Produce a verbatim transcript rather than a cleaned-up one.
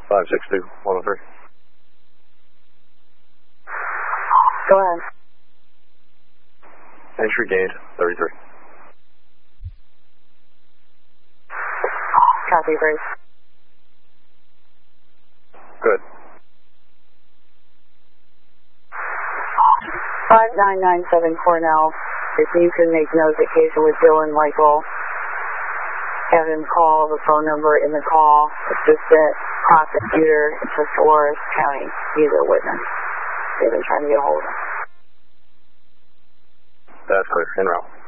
five six two, one oh three. Go ahead. Entry gained, thirty-three. Copy, Bruce. Good. five nine nine seven Cornell, if you can make notification with Dylan Michael, have him call the phone number in the call, assistant prosecutor for Forest County. He's a witness. They've been trying to get a hold of him. That's clear. En route.